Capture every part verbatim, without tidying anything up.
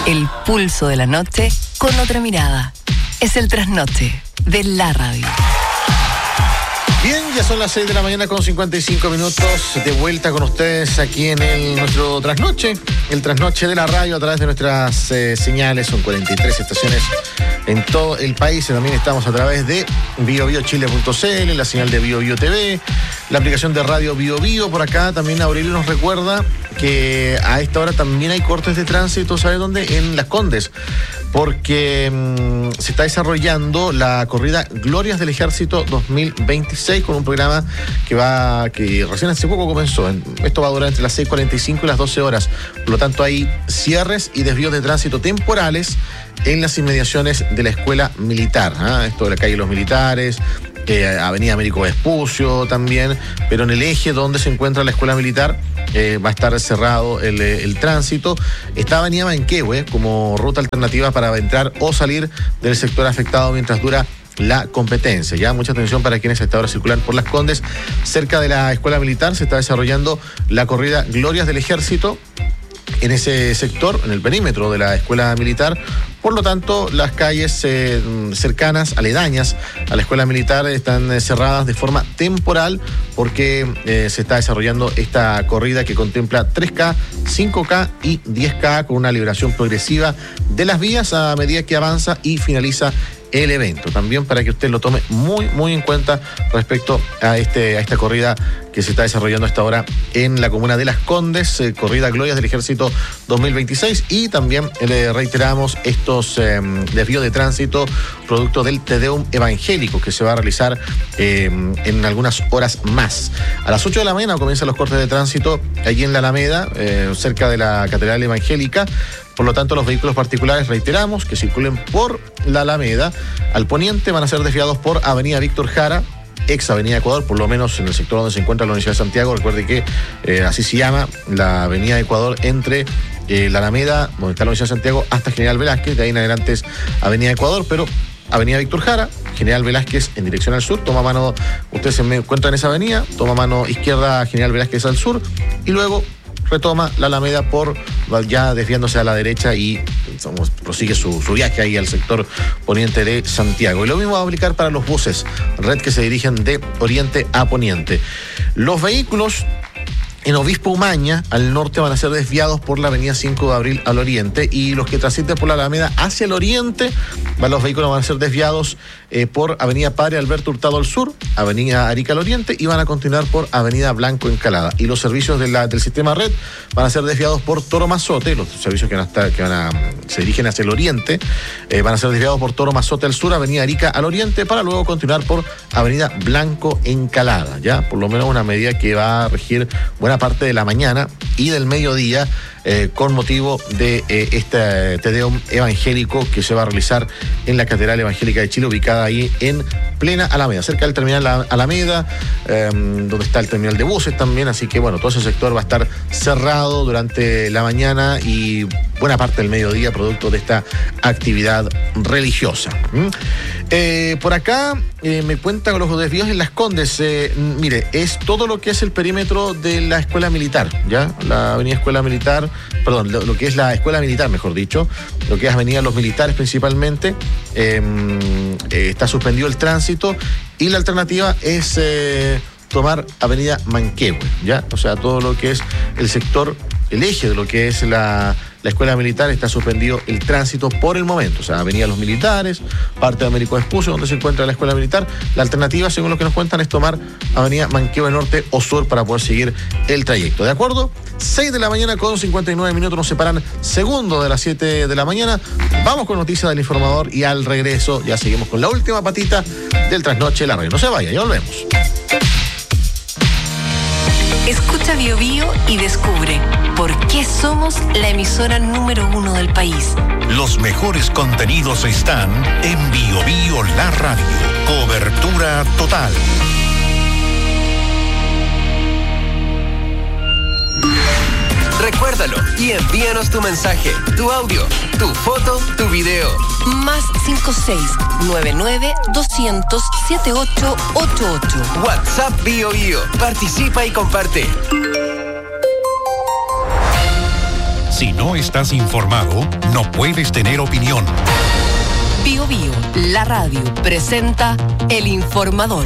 El pulso de la noche con otra mirada. Es el trasnoche de la radio. Bien, ya son las seis de la mañana con cincuenta y cinco minutos. De vuelta con ustedes aquí en el, nuestro trasnoche. El trasnoche de la radio a través de nuestras eh, señales. Son cuarenta y tres estaciones en todo el país. También estamos a través de bio bio chile punto c l, la señal de BioBio T V, la aplicación de radio BioBio. Por acá también Aurelio nos recuerda que a esta hora también hay cortes de tránsito. ¿Sabe dónde? En Las Condes. Porque mmm, se está desarrollando la corrida Glorias del Ejército dos mil veintiséis con un programa que va, que recién hace poco comenzó. Esto va a durar entre las seis cuarenta y cinco y las doce horas. Por lo tanto, hay cierres y desvíos de tránsito temporales en las inmediaciones de la Escuela Militar. ¿eh? Esto de la calle Los Militares, eh, Avenida Américo Vespucio también, pero en el eje donde se encuentra la Escuela Militar eh, va a estar cerrado el, el tránsito. Está Avenida Manquehue como ruta alternativa para entrar o salir del sector afectado mientras dura la competencia. Ya mucha atención para quienes a esta hora circulan por Las Condes. Cerca de la Escuela Militar se está desarrollando la corrida Glorias del Ejército en ese sector, en el perímetro de la Escuela Militar. Por lo tanto, las calles eh, cercanas, aledañas a la Escuela Militar están eh, cerradas de forma temporal porque eh, se está desarrollando esta corrida que contempla tres K, cinco K y diez K con una liberación progresiva de las vías a medida que avanza y finaliza el evento. También para que usted lo tome muy, muy en cuenta respecto a, este, a esta corrida que se está desarrollando hasta ahora en la comuna de Las Condes, eh, corrida Glorias del Ejército dos mil veintiséis, y también le reiteramos estos eh, desvíos de tránsito producto del Te Deum evangélico que se va a realizar eh, en algunas horas más. A las ocho de la mañana comienzan los cortes de tránsito allí en la Alameda, eh, cerca de la Catedral Evangélica. Por lo tanto, los vehículos particulares, reiteramos, que circulen por la Alameda al poniente van a ser desviados por Avenida Víctor Jara, ex Avenida Ecuador, por lo menos en el sector donde se encuentra la Universidad de Santiago. Recuerde que eh, así se llama la Avenida Ecuador entre eh, la Alameda, donde está la Universidad de Santiago, hasta General Velázquez. De ahí en adelante es Avenida Ecuador, pero Avenida Víctor Jara, General Velázquez en dirección al sur, toma mano, usted se encuentra en esa avenida, toma mano izquierda General Velázquez al sur y luego retoma la Alameda por ya desviándose a la derecha y digamos, prosigue su, su viaje ahí al sector poniente de Santiago. Y lo mismo va a aplicar para los buses, red que se dirigen de oriente a poniente. Los vehículos en Obispo Umaña, al norte, van a ser desviados por la avenida cinco de abril al oriente, y los que transiten por la Alameda hacia el oriente, los vehículos van a ser desviados eh, por avenida Padre Alberto Hurtado al sur, avenida Arica al oriente, y van a continuar por avenida Blanco Encalada. Y los servicios de la, del sistema red van a ser desviados por Toro Mazote, los servicios que van a, estar, que van a se dirigen hacia el oriente, eh, van a ser desviados por Toro Mazote al sur, avenida Arica al oriente, para luego continuar por avenida Blanco Encalada, ya, por lo menos una medida que va a regir buena parte de la mañana y del mediodía eh, con motivo de eh, este Te Deum evangélico que se va a realizar en la Catedral Evangélica de Chile, ubicada ahí en plena Alameda, cerca del terminal Alameda, eh, donde está el terminal de buses también. Así que bueno, todo ese sector va a estar cerrado durante la mañana y buena parte del mediodía, producto de esta actividad religiosa. ¿Mm? Eh, por acá eh, me cuentan los desvíos en Las Condes. Eh, mire, es todo lo que es el perímetro de la Escuela Militar, ¿ya? La avenida Escuela Militar, perdón, lo, lo que es la Escuela Militar, mejor dicho, lo que es avenida Los Militares principalmente, eh, eh, está suspendido el tránsito y la alternativa es eh, tomar avenida Manquehue, ¿ya? O sea, todo lo que es el sector, el eje de lo que es la... La Escuela Militar está suspendido el tránsito por el momento. O sea, avenida Los Militares, parte de Américo Vespucio, donde se encuentra la Escuela Militar. La alternativa, según lo que nos cuentan, es tomar avenida Manquehue Norte o Sur para poder seguir el trayecto. ¿De acuerdo? seis de la mañana con cincuenta y nueve minutos, nos separan segundos de las siete de la mañana. Vamos con noticias del informador y al regreso ya seguimos con la última patita del trasnoche de la radio. No se vaya, ya volvemos. Escucha BioBio y descubre por qué somos la emisora número uno del país. Los mejores contenidos están en BioBio La Radio. Cobertura total. Recuérdalo y envíanos tu mensaje, tu audio, tu foto, tu video. Más cinco seis nueve nueve doscientos setenta y ocho ochenta y ocho. WhatsApp BioBio. Participa y comparte. Si no estás informado, no puedes tener opinión. Bio Bio, la radio, presenta El Informador.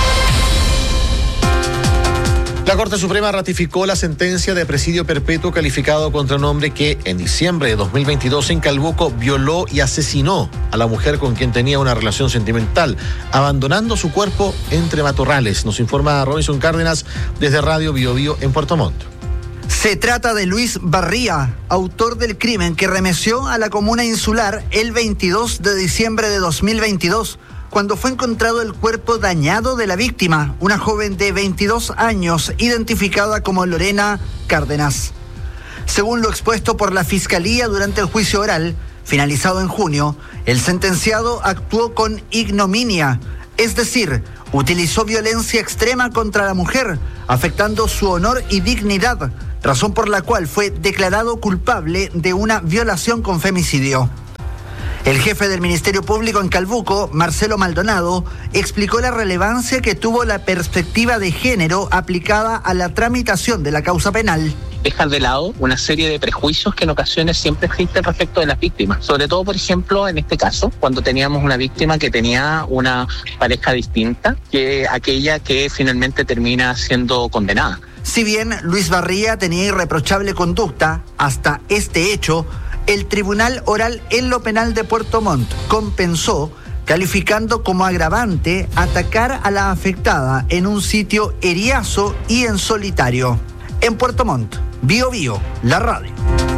La Corte Suprema ratificó la sentencia de presidio perpetuo calificado contra un hombre que en diciembre de dos mil veintidós en Calbuco violó y asesinó a la mujer con quien tenía una relación sentimental, abandonando su cuerpo entre matorrales. Nos informa Robinson Cárdenas desde Radio Bio Bio en Puerto Montt. Se trata de Luis Barría, autor del crimen que remeció a la comuna insular el veintidós de diciembre de dos mil veintidós, cuando fue encontrado el cuerpo dañado de la víctima, una joven de veintidós años, identificada como Lorena Cárdenas. Según lo expuesto por la Fiscalía durante el juicio oral, finalizado en junio, el sentenciado actuó con ignominia, es decir, utilizó violencia extrema contra la mujer, afectando su honor y dignidad, razón por la cual fue declarado culpable de una violación con femicidio. El jefe del Ministerio Público en Calbuco, Marcelo Maldonado, explicó la relevancia que tuvo la perspectiva de género aplicada a la tramitación de la causa penal. Dejar de lado una serie de prejuicios que en ocasiones siempre existen respecto de las víctimas. Sobre todo, por ejemplo, en este caso, cuando teníamos una víctima que tenía una pareja distinta que aquella que finalmente termina siendo condenada. Si bien Luis Barría tenía irreprochable conducta, hasta este hecho, el Tribunal Oral en lo Penal de Puerto Montt compensó, calificando como agravante atacar a la afectada en un sitio eriazo y en solitario. En Puerto Montt, Bio Bio, la radio.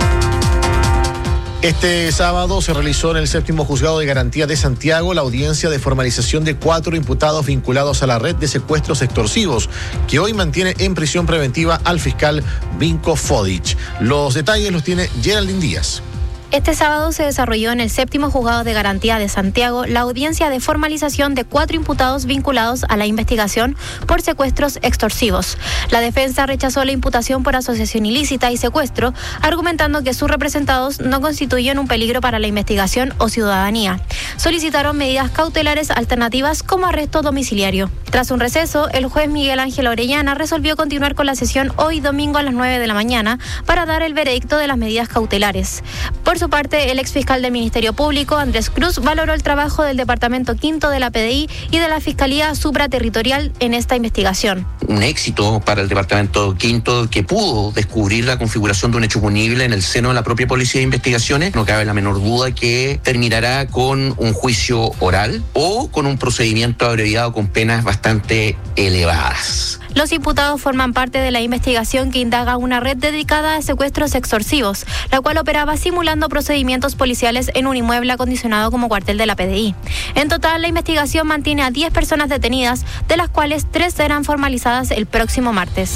Este sábado se realizó en el séptimo juzgado de garantía de Santiago la audiencia de formalización de cuatro imputados vinculados a la red de secuestros extorsivos, que hoy mantiene en prisión preventiva al fiscal Vinko Fodic. Los detalles los tiene Geraldine Díaz. Este sábado se desarrolló en el séptimo juzgado de garantía de Santiago la audiencia de formalización de cuatro imputados vinculados a la investigación por secuestros extorsivos. La defensa rechazó la imputación por asociación ilícita y secuestro, argumentando que sus representados no constituyen un peligro para la investigación o ciudadanía. Solicitaron medidas cautelares alternativas como arresto domiciliario. Tras un receso, el juez Miguel Ángel Orellana resolvió continuar con la sesión hoy domingo a las nueve de la mañana para dar el veredicto de las medidas cautelares. Por Por su parte, el exfiscal del Ministerio Público, Andrés Cruz, valoró el trabajo del Departamento Quinto de la P D I y de la Fiscalía Supraterritorial en esta investigación. Un éxito para el Departamento Quinto que pudo descubrir la configuración de un hecho punible en el seno de la propia Policía de Investigaciones. No cabe la menor duda que terminará con un juicio oral o con un procedimiento abreviado con penas bastante elevadas. Los imputados forman parte de la investigación que indaga una red dedicada a secuestros extorsivos, la cual operaba simulando procedimientos policiales en un inmueble acondicionado como cuartel de la P D I. En total, la investigación mantiene a diez personas detenidas, de las cuales tres serán formalizadas el próximo martes.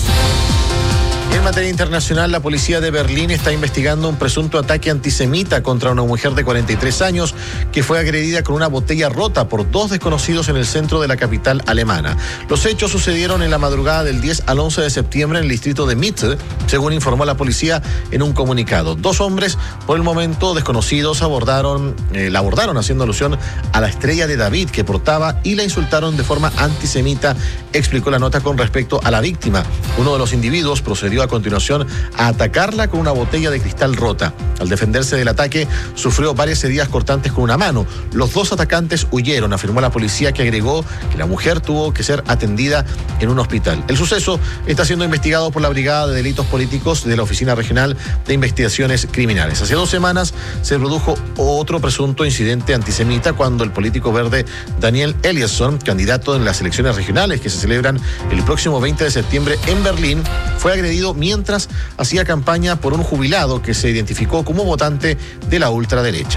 En materia internacional, la policía de Berlín está investigando un presunto ataque antisemita contra una mujer de cuarenta y tres años que fue agredida con una botella rota por dos desconocidos en el centro de la capital alemana. Los hechos sucedieron en la madrugada del diez al once de septiembre en el distrito de Mitte, según informó la policía en un comunicado. Dos hombres, por el momento desconocidos, abordaron, eh, la abordaron haciendo alusión a la estrella de David que portaba y la insultaron de forma antisemita, explicó la nota con respecto a la víctima. Uno de los individuos procedió a continuación a atacarla con una botella de cristal rota. Al defenderse del ataque, sufrió varias heridas cortantes con una mano. Los dos atacantes huyeron, afirmó la policía, que agregó que la mujer tuvo que ser atendida en un hospital. El suceso está siendo investigado por la Brigada de Delitos Políticos de la Oficina Regional de Investigaciones Criminales. Hace dos semanas se produjo otro presunto incidente antisemita cuando el político verde Daniel Eliasson, candidato en las elecciones regionales que se celebran el próximo veinte de septiembre en Berlín, fue agredido mientras hacía campaña por un jubilado que se identificó como votante de la ultraderecha.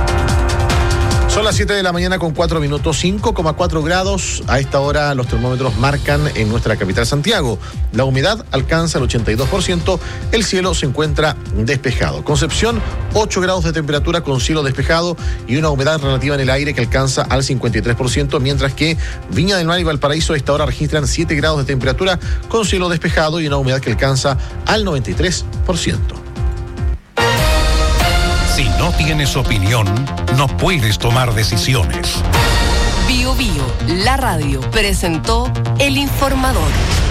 Son las siete de la mañana con cuatro minutos, cinco coma cuatro grados. A esta hora los termómetros marcan en nuestra capital Santiago. La humedad alcanza el ochenta y dos por ciento, el cielo se encuentra despejado. Concepción, ocho grados de temperatura con cielo despejado y una humedad relativa en el aire que alcanza al cincuenta y tres por ciento, mientras que Viña del Mar y Valparaíso a esta hora registran siete grados de temperatura con cielo despejado y una humedad que alcanza al noventa y tres por ciento. Si no tienes opinión, no puedes tomar decisiones. Bio Bio, la radio, presentó El Informador.